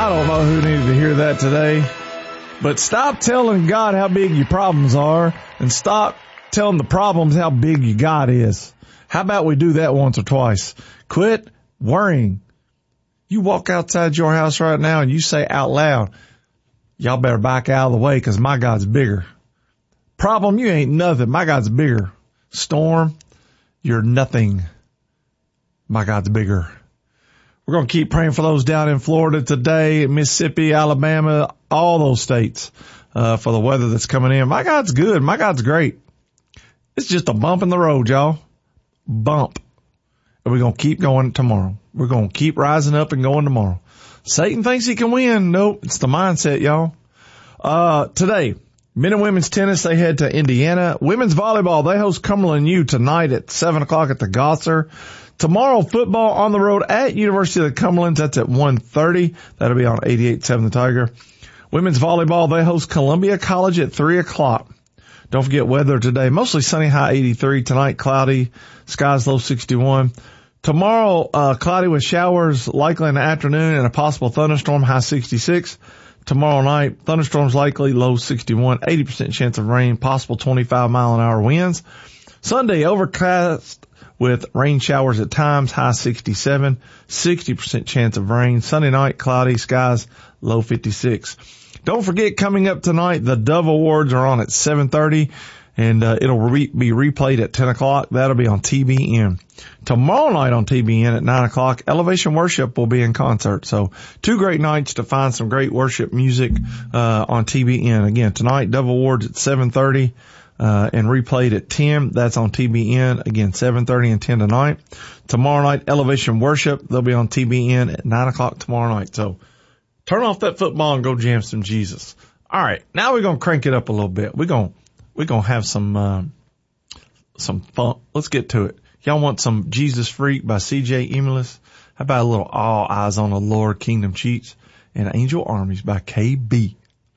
I don't know who needed to hear that today, but stop telling God how big your problems are and stop telling the problems how big your God is. How about we do that once or twice? Quit worrying. You walk outside your house right now and you say out loud, y'all better back out of the way because my God's bigger. Problem, you ain't nothing. My God's bigger. Storm, you're nothing. My God's bigger. We're going to keep praying for those down in Florida today, Mississippi, Alabama, all those states, for the weather that's coming in. My God's good. My God's great. It's just a bump in the road, y'all. Bump. And we're going to keep going tomorrow. We're going to keep rising up and going tomorrow. Satan thinks he can win. Nope. It's the mindset, y'all. Today, men and women's tennis, they head to Indiana. Women's volleyball, they host Cumberland U tonight at 7 o'clock at the Gosser. Tomorrow, football on the road at University of the Cumberlands. That's at 1:30. That'll be on 88.7 The Tiger. Women's volleyball, they host Columbia College at 3 o'clock. Don't forget weather today. Mostly sunny, high 83. Tonight, cloudy. Skies low 61. Tomorrow, cloudy with showers likely in the afternoon and a possible thunderstorm, high 66. Tomorrow night, thunderstorms likely, low 61. 80% chance of rain, possible 25-mile-an-hour winds. Sunday, overcast with rain showers at times, high 67, 60% chance of rain. Sunday night, cloudy skies, low 56. Don't forget, coming up tonight, the Dove Awards are on at 7:30, and it'll be replayed at 10 o'clock. That'll be on TBN. Tomorrow night on TBN at 9 o'clock, Elevation Worship will be in concert. So 2 great nights to find some great worship music on TBN. Again, tonight, Dove Awards at 7:30. And replayed at 10. That's on TBN. Again, 7:30 and 10 tonight. Tomorrow night, Elevation Worship. They'll be on TBN at 9 o'clock tomorrow night. So turn off that football and go jam some Jesus. All right. Now we're going to crank it up a little bit. We're going to have some fun. Let's get to it. Y'all want some Jesus Freak by CJ Emilus? How about a little All Eyes on the Lord, Kingdom Cheats, and Angel Armies by KB?